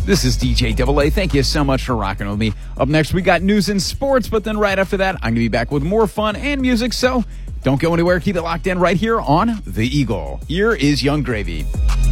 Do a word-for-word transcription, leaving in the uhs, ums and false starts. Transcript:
This is D J Double A. Thank you so much for rocking with me. Up next, we got news and sports, but then right after that, I'm going to be back with more fun and music, so don't go anywhere. Keep it locked in right here on The Eagle. Here is Young Gravy.